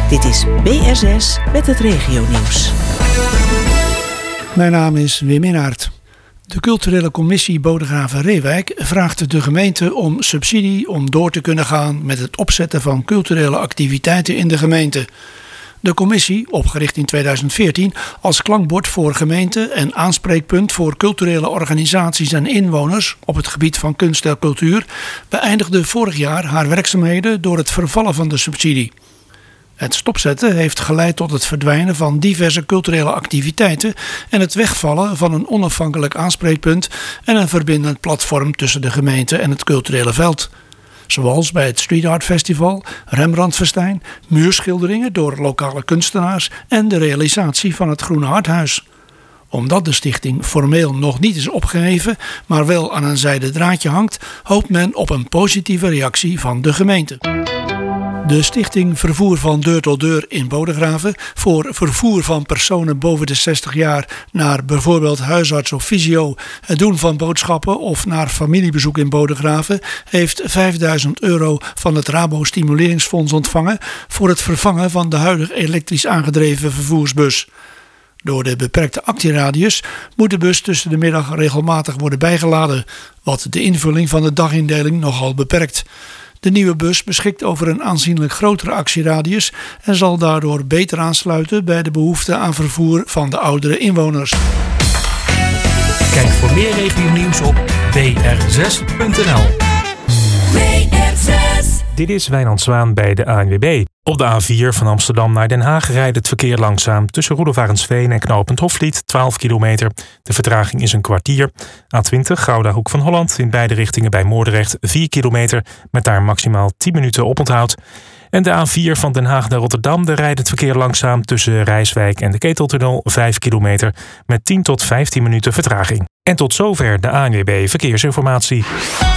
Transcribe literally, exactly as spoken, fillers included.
Dit is B S S met het regionieuws. Mijn naam is Wim Inhaert. De culturele commissie Bodegraven-Reewijk vraagt de gemeente om subsidie om door te kunnen gaan met het opzetten van culturele activiteiten in de gemeente. De commissie, opgericht in tweeduizend veertien als klankbord voor gemeenten en aanspreekpunt voor culturele organisaties en inwoners op het gebied van kunst en cultuur, beëindigde vorig jaar haar werkzaamheden door het vervallen van de subsidie. Het stopzetten heeft geleid tot het verdwijnen van diverse culturele activiteiten en het wegvallen van een onafhankelijk aanspreekpunt en een verbindend platform tussen de gemeente en het culturele veld. Zoals bij het Street Art Festival, Rembrandtfestijn, muurschilderingen door lokale kunstenaars en de realisatie van het Groene Harthuis. Omdat de stichting formeel nog niet is opgeheven, maar wel aan een zijden draadje hangt, hoopt men op een positieve reactie van de gemeente. De stichting Vervoer van Deur tot Deur in Bodegraven voor vervoer van personen boven de zestig jaar naar bijvoorbeeld huisarts of fysio, het doen van boodschappen of naar familiebezoek in Bodegraven heeft vijfduizend euro van het Rabo Stimuleringsfonds ontvangen voor het vervangen van de huidige elektrisch aangedreven vervoersbus. Door de beperkte actieradius moet de bus tussen de middag regelmatig worden bijgeladen, wat de invulling van de dagindeling nogal beperkt. De nieuwe bus beschikt over een aanzienlijk grotere actieradius en zal daardoor beter aansluiten bij de behoefte aan vervoer van de oudere inwoners. Kijk voor meer regionieuws op b r zes punt n l. B R zes. Dit is Wijnand Zwaan bij de A N W B. Op de A vier van Amsterdam naar Den Haag rijdt het verkeer langzaam tussen Roelofarensveen en knooppunt Hofvliet, twaalf kilometer. De vertraging is een kwartier. A twintig Gouda Hoek van Holland in beide richtingen bij Moordrecht, vier kilometer, met daar maximaal tien minuten oponthoud. En de A vier van Den Haag naar Rotterdam, daar rijdt het verkeer langzaam tussen Rijswijk en de Keteltunnel, vijf kilometer, met tien tot vijftien minuten vertraging. En tot zover de A N W B Verkeersinformatie.